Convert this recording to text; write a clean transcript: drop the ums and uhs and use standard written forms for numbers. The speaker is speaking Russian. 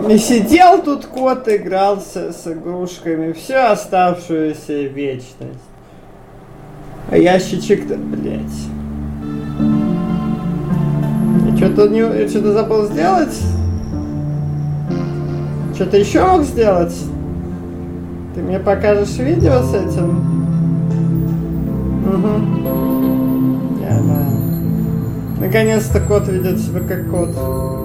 И сидел тут кот, игрался с игрушками всю оставшуюся вечность. А ящичек-то, блядь. Я что-то забыл сделать? Что-то еще мог сделать? Ты мне покажешь видео с этим? Угу. Да. Наконец-то кот ведет себя как кот.